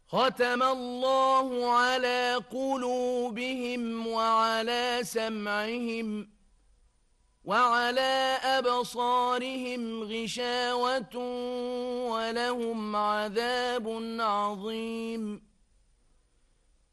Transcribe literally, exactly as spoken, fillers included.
ختم الله على قلوبهم وعلى سمعهم وعلى أبصارهم غشاوة ولهم عذاب عظيم